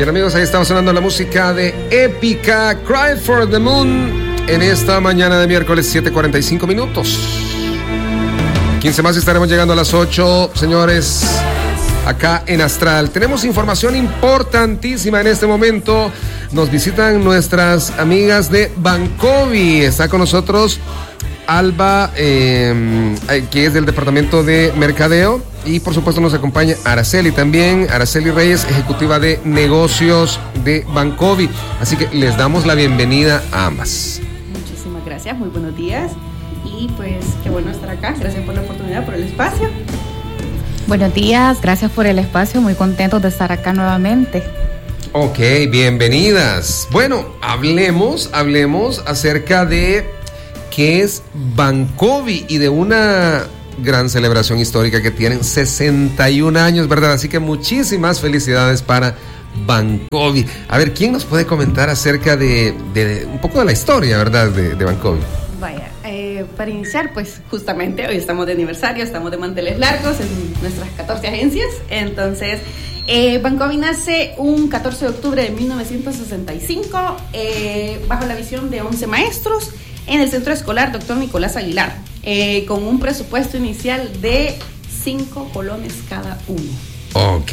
Bien, amigos, ahí estamos sonando la música de Épica, Cry for the Moon, en esta mañana de miércoles, 7:45 minutos. 15 más y estaremos llegando a las 8, señores, acá en Astral. Tenemos información importantísima en este momento. Nos visitan nuestras amigas de Bancovi. Está con nosotros Alba, que es del departamento de mercadeo, y por supuesto nos acompaña Araceli también, Araceli Reyes, ejecutiva de negocios de Bancovi. Así que les damos la bienvenida a ambas. Muchísimas gracias, muy buenos días, y pues qué bueno estar acá. Gracias por la oportunidad, por el espacio. Buenos días, gracias por el espacio, muy contentos de estar acá nuevamente. Ok, bienvenidas. Bueno, hablemos acerca de qué es Bancovi y de una gran celebración histórica que tienen 61 años, ¿verdad? Así que muchísimas felicidades para Bancovi. A ver, ¿quién nos puede comentar acerca de un poco de la historia, ¿verdad? De Bancovi. Vaya, para iniciar, pues justamente hoy estamos de aniversario, estamos de manteles largos en nuestras 14 agencias. Entonces, Bancovi nace un 14 de octubre de 1965 bajo la visión de 11 maestros en el Centro Escolar Dr. Nicolás Aguilar, con un presupuesto inicial de 5 colones cada uno. Ok.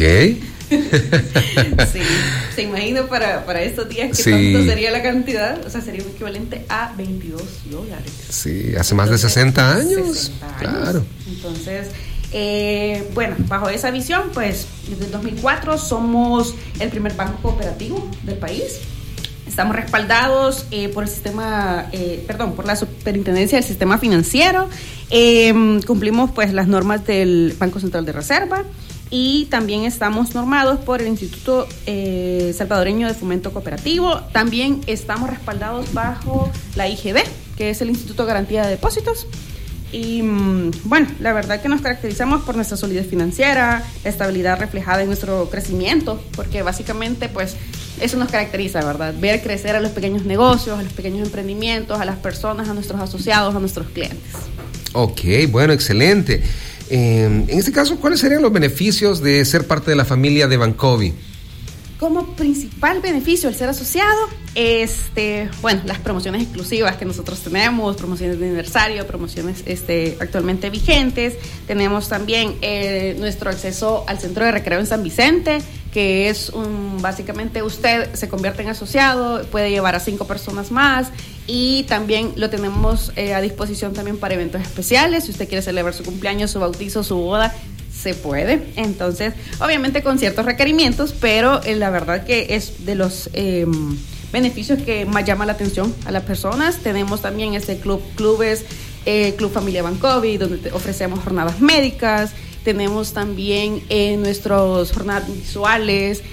Sí, se imagina para estos días que tanto sería la cantidad, o sea, sería un equivalente a $22. Sí, hace más de 60 años. 60 años. Claro. Entonces, bueno, bajo esa visión, pues, desde el 2004 somos el primer banco cooperativo del país. Estamos respaldados por el sistema, por la Superintendencia del Sistema Financiero. Cumplimos pues las normas del Banco Central de Reserva, y también estamos normados por el Instituto Salvadoreño de Fomento Cooperativo. También estamos respaldados bajo la IGD, que es el Instituto de Garantía de Depósitos. Y bueno, la verdad que nos caracterizamos por nuestra solidez financiera, la estabilidad reflejada en nuestro crecimiento, porque básicamente pues eso nos caracteriza, ¿verdad? Ver crecer a los pequeños negocios, a los pequeños emprendimientos, a las personas, a nuestros asociados, a nuestros clientes. Ok, bueno, excelente. En este caso, ¿cuáles serían los beneficios de ser parte de la familia de Bancovi? Como principal beneficio al ser asociado, bueno, las promociones exclusivas que nosotros tenemos, promociones de aniversario, promociones actualmente vigentes. Tenemos también nuestro acceso al Centro de Recreo en San Vicente, que es básicamente usted se convierte en asociado, puede llevar a 5 personas más, y también lo tenemos a disposición también para eventos especiales. Si usted quiere celebrar su cumpleaños, su bautizo, su boda, se puede. Entonces, obviamente con ciertos requerimientos, pero la verdad que es de los beneficios que más llama la atención a las personas. Tenemos también clubes, Club Familia Bancovi, donde ofrecemos jornadas médicas. Tenemos también nuestras jornadas visuales,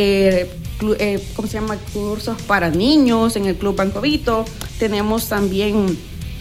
cursos para niños en el Club Bancovito. Tenemos también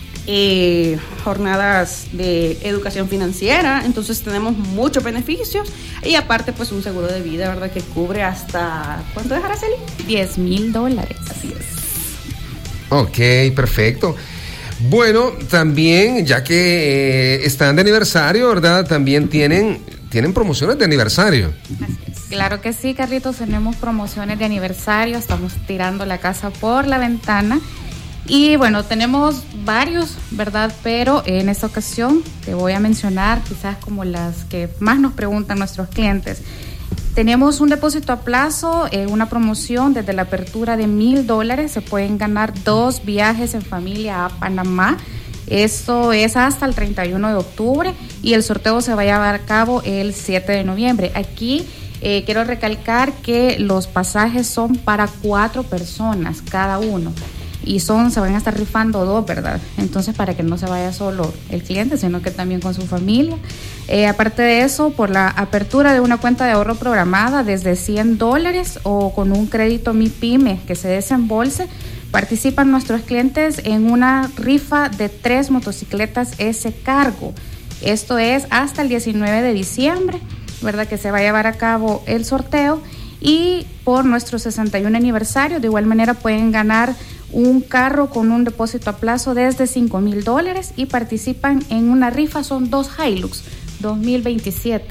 jornadas de educación financiera. Entonces tenemos muchos beneficios, y aparte pues un seguro de vida, ¿verdad? Que cubre hasta, ¿cuánto es, Araceli? $10,000. Así es. Ok, perfecto. Bueno, también, ya que están de aniversario, ¿verdad? También tienen promociones de aniversario. Así es. Claro que sí, Carlitos, tenemos promociones de aniversario, estamos tirando la casa por la ventana. Y bueno, tenemos varios, ¿verdad? Pero en esta ocasión te voy a mencionar quizás como las que más nos preguntan nuestros clientes. Tenemos un depósito a plazo, una promoción desde la apertura de $1,000. Se pueden ganar 2 viajes en familia a Panamá. Esto es hasta el 31 de octubre y el sorteo se va a llevar a cabo el 7 de noviembre. Aquí quiero recalcar que los pasajes son para 4 personas cada uno. Y se van a estar rifando 2, ¿verdad? Entonces, para que no se vaya solo el cliente, sino que también con su familia. Aparte de eso, por la apertura de una cuenta de ahorro programada desde $100 o con un crédito MIPYME que se desembolse, participan nuestros clientes en una rifa de 3 motocicletas S-Cargo. Esto es hasta el 19 de diciembre, ¿verdad? Que se va a llevar a cabo el sorteo. Y por nuestro 61 aniversario, de igual manera pueden ganar un carro con un depósito a plazo desde $5,000 y participan en una rifa. Son 2 Hilux 2027.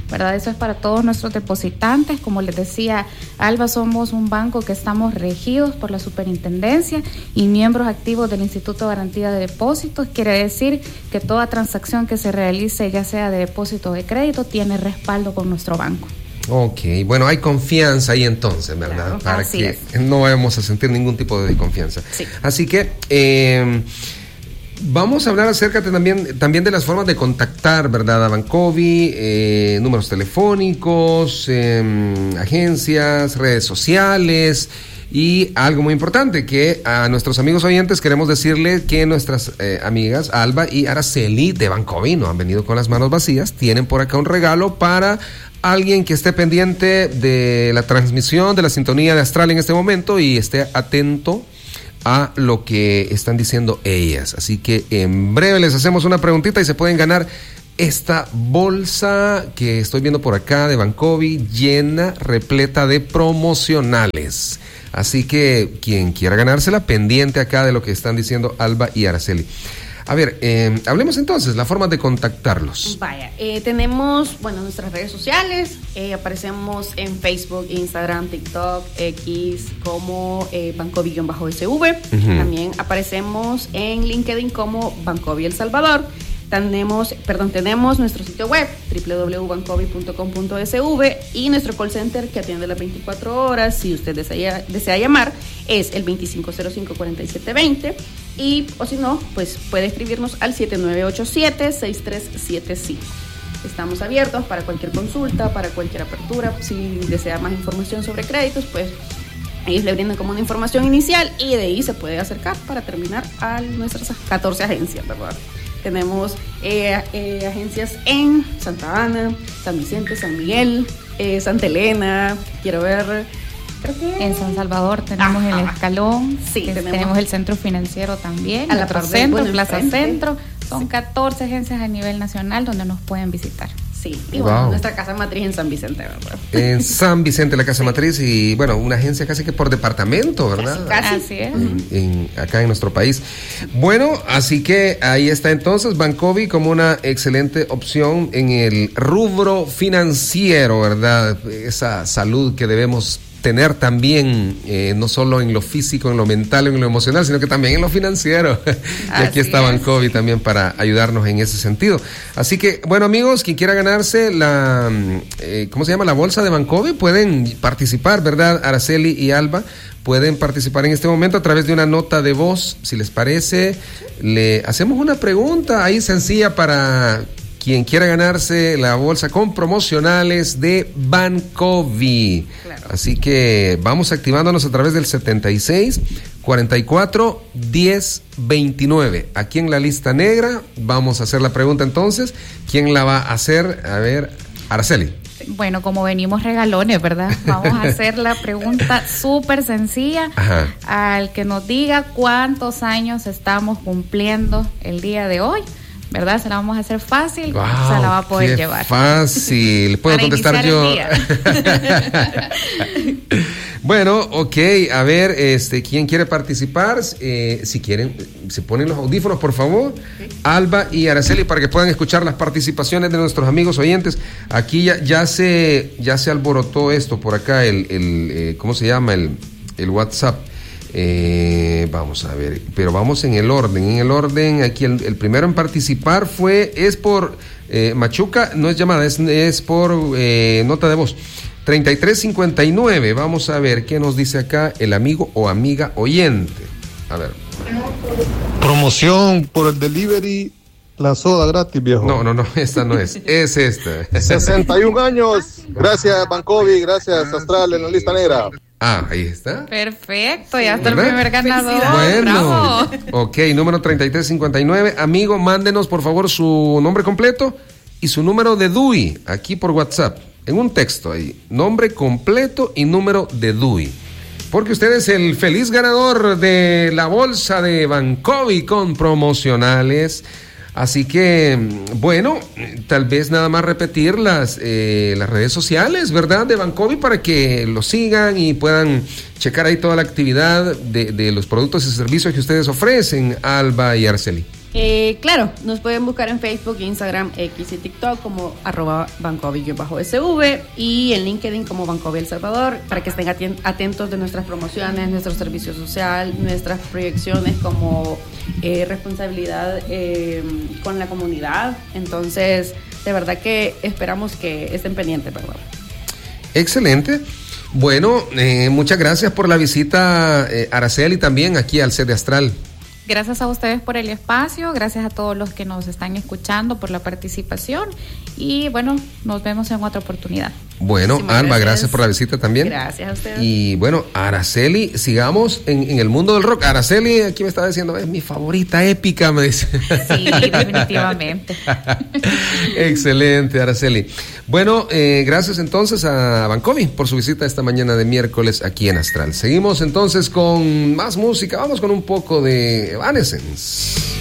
¿verdad? Eso es para todos nuestros depositantes. Como les decía, ALBA somos un banco que estamos regidos por la superintendencia y miembros activos del Instituto de Garantía de Depósitos. Quiere decir que toda transacción que se realice, ya sea de depósito o de crédito, tiene respaldo con nuestro banco. Ok, bueno, hay confianza ahí entonces, ¿verdad? Claro, para así que es. no vayamos a sentir ningún tipo de desconfianza. Sí. Así que vamos a hablar acerca también de las formas de contactar, ¿verdad? A Bancovi, números telefónicos, agencias, redes sociales. Y algo muy importante, que a nuestros amigos oyentes queremos decirles que nuestras amigas Alba y Araceli de Bancovi no han venido con las manos vacías. Tienen por acá un regalo para alguien que esté pendiente de la transmisión, de la sintonía de Astral en este momento y esté atento a lo que están diciendo ellas. Así que en breve les hacemos una preguntita y se pueden ganar esta bolsa que estoy viendo por acá de Bancovi, llena, repleta de promocionales. Así que quien quiera ganársela, pendiente acá de lo que están diciendo Alba y Araceli. A ver, hablemos entonces, la forma de contactarlos. Vaya, tenemos, nuestras redes sociales, aparecemos en Facebook, Instagram, TikTok, X, como Bancovi-SV. También aparecemos en LinkedIn como Bancovi El Salvador. Tenemos nuestro sitio web www.bancovi.com.sv y nuestro call center que atiende las 24 horas. Si usted desea llamar, es el 2505-4720 o si no, pues puede escribirnos al 7987-6375. Estamos abiertos para cualquier consulta, para cualquier apertura. Si desea más información sobre créditos, pues ellos le brindan como una información inicial y de ahí se puede acercar para terminar a nuestras 14 agencias, ¿verdad? Tenemos agencias en Santa Ana, San Vicente, San Miguel, Santa Elena, creo que en San Salvador tenemos el Escalón, sí, tenemos el centro financiero también, a la par centro, Plaza Centro. Son 14 agencias a nivel nacional donde nos pueden visitar. Sí, y nuestra casa matriz en San Vicente, ¿verdad? En San Vicente, la casa matriz, y una agencia casi que por departamento, ¿verdad? Casi. Así es. Acá en nuestro país. Bueno, así que ahí está entonces Bancovi como una excelente opción en el rubro financiero, ¿verdad? Esa salud que debemos tener también, no solo en lo físico, en lo mental, en lo emocional, sino que también en lo financiero. Y aquí está Bancovi también para ayudarnos en ese sentido. Así que, amigos, quien quiera ganarse la bolsa de Bancovi, pueden participar, ¿verdad? Araceli y Alba pueden participar en este momento a través de una nota de voz. Si les parece, le hacemos una pregunta ahí sencilla para quien quiera ganarse la bolsa con promocionales de Bancovi. Claro. Así que vamos activándonos a través del 76 44 10 29. Aquí en la lista negra vamos a hacer la pregunta entonces. ¿Quién la va a hacer? A ver, Araceli. Bueno, como venimos regalones, ¿verdad? Vamos a hacer la pregunta súper sencilla. Ajá. Al que nos diga cuántos años estamos cumpliendo el día de hoy, ¿verdad? Se la vamos a hacer fácil, se la va a poder llevar. Fácil, puedo contestar yo. Bueno, ok, a ver, ¿quién quiere participar? Si quieren, se ponen los audífonos, por favor. Okay. Alba y Araceli, para que puedan escuchar las participaciones de nuestros amigos oyentes. Aquí ya se alborotó esto por acá, ¿cómo se llama? El WhatsApp. Vamos a ver, pero vamos en el orden. Aquí el primero en participar es por Machuca, no es llamada, es por nota de voz. 3359, vamos a ver qué nos dice acá el amigo o amiga oyente. A ver. Promoción por el delivery, la soda gratis, viejo. No, esta no es esta. 61 años, gracias Bancovi, gracias Astral en la lista negra. Ahí está. Perfecto, ya está, ¿verdad? El primer ganador. Bueno, bravo. Ok, número 3359. Amigo, mándenos por favor su nombre completo y su número de DUI aquí por WhatsApp. En un texto ahí, nombre completo y número de DUI. Porque usted es el feliz ganador de la bolsa de Bancovi con promocionales. Así que, tal vez nada más repetir las redes sociales, ¿verdad? De Bancovi para que lo sigan y puedan checar ahí toda la actividad de los productos y servicios que ustedes ofrecen, Alba y Araceli. Claro, nos pueden buscar en Facebook, Instagram, X y TikTok como @Bancovi_SV y en LinkedIn como Bancovi El Salvador, para que estén atentos de nuestras promociones, nuestro servicio social, nuestras proyecciones como responsabilidad con la comunidad. Entonces, de verdad que esperamos que estén pendientes, ¿verdad? Excelente. Bueno, muchas gracias por la visita, Araceli, también aquí al set de Astral. Gracias a ustedes por el espacio, gracias a todos los que nos están escuchando por la participación y bueno, nos vemos en otra oportunidad. Bueno, Alma, gracias por la visita también. Gracias a ustedes. Y bueno, Araceli, sigamos en el mundo del rock. Araceli, aquí me está diciendo, es mi favorita épica, me dice. Sí, definitivamente. Excelente, Araceli. Bueno, gracias entonces a Bancovi por su visita esta mañana de miércoles aquí en Astral. Seguimos entonces con más música, vamos con un poco de Evanescence.